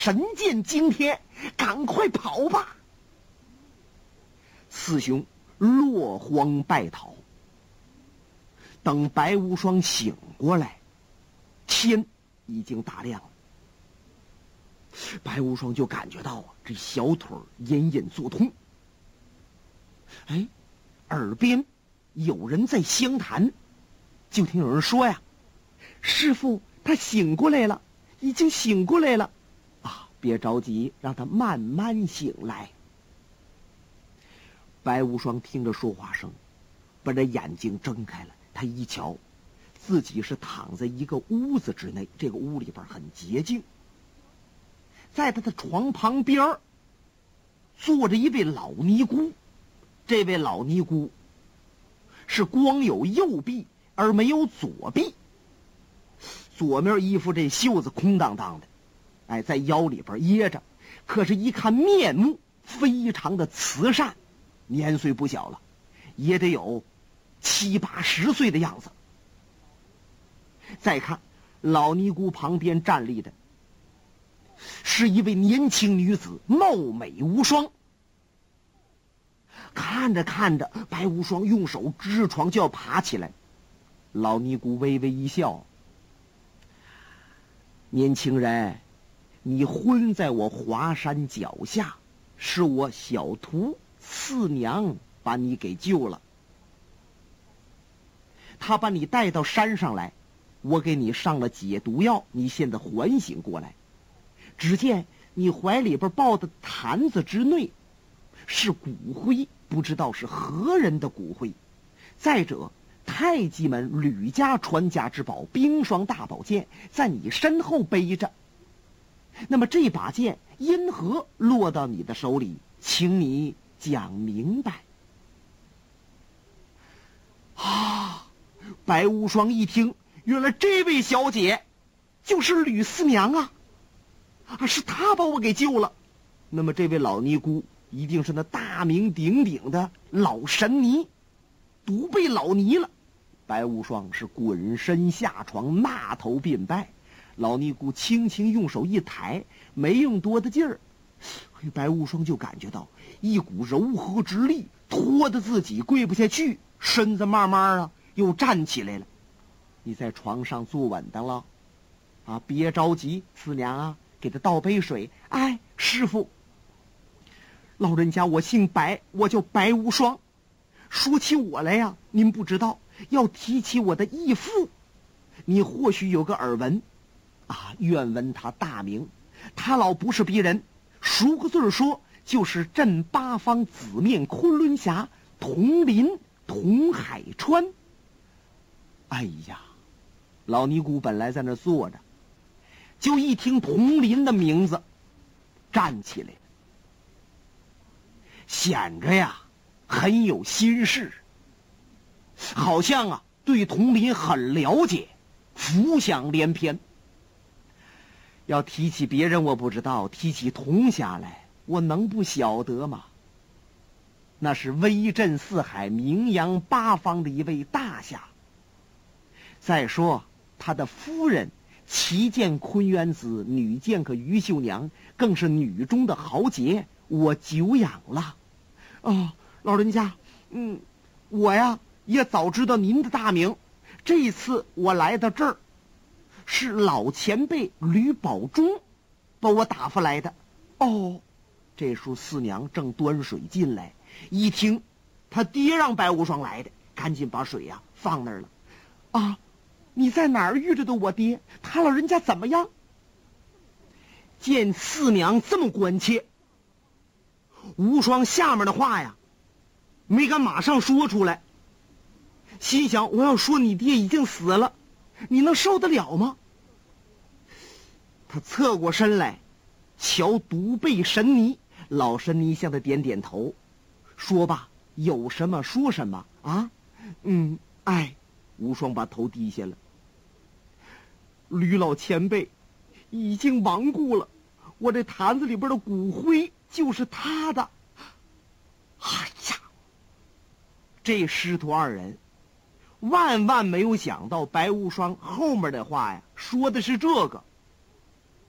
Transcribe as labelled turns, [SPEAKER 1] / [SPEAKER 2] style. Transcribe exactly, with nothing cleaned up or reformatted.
[SPEAKER 1] 神剑惊天，赶快跑吧！四兄落荒败逃。等白无双醒过来，天已经大亮了。白无双就感觉到啊，这小腿隐隐作痛。哎，耳边有人在相谈，就听有人说呀：“师父，他醒过来了，已经醒过来了。啊，别着急，让他慢慢醒来。”白无双听着说话声，把这眼睛睁开了。他一瞧，自己是躺在一个屋子之内，这个屋里边很洁净。在他的床旁边坐着一位老尼姑，这位老尼姑是光有右臂而没有左臂，左面衣服这袖子空荡荡的，哎，在腰里边掖着，可是一看面目非常的慈善，年岁不小了，也得有七八十岁的样子。再看老尼姑旁边站立的是一位年轻女子，貌美无双。看着看着，白无双用手支着床就要爬起来，老尼姑微微一笑：“年轻人，你昏在我华山脚下，是我小徒四娘把你给救了。他把你带到山上来，我给你上了解毒药，你现在缓醒过来。只见你怀里边抱的坛子之内是骨灰，不知道是何人的骨灰。再者，太极门吕家传家之宝冰霜大宝剑在你身后背着，那么这把剑因何落到你的手里？请你讲明白。”啊！白无双一听，原来这位小姐就是吕四娘啊！啊，是她把我给救了。那么这位老尼姑一定是那大名鼎鼎的老神尼，独背老尼了。白无双是滚身下床，骂头便拜。老尼姑轻轻用手一抬，没用多的劲儿，白无双就感觉到一股柔和之力拖得自己跪不下去，身子慢慢啊又站起来了。你在床上坐稳当了啊，别着急，四娘啊，给他倒杯水。哎，师父，老人家，我姓白，我叫白无双。说起我来呀，您不知道，要提起我的义父，你或许有个耳闻啊，愿闻他大名。他老不是别人，数个字说就是镇八方紫面昆仑侠佟林佟海川。哎呀，老尼姑本来在那坐着，就一听佟林的名字，站起来，显着呀很有心事，好像啊对佟林很了解，浮想联翩。要提起别人我不知道，提起佟侠来，我能不晓得吗？那是威震四海、名扬八方的一位大侠。再说他的夫人旗见昆渊子，女见个于秀娘，更是女中的豪杰，我久仰了。哦，老人家，嗯，我呀也早知道您的大名，这一次我来到这儿，是老前辈吕宝忠把我打发来的。哦，这时候四娘正端水进来，一听他爹让白无双来的，赶紧把水呀、啊、放那儿了。啊，你在哪儿遇着的我爹？他老人家怎么样？见四娘这么关切，无双下面的话呀没敢马上说出来，心想我要说你爹已经死了，你能受得了吗？他侧过身来瞧独背神尼，老神尼向他点点头，说吧，有什么说什么啊。嗯，哎，无双把头低下了。吕老前辈已经亡故了，我这坛子里边的骨灰就是他的。哎呀，这师徒二人万万没有想到白无双后面的话呀说的是这个。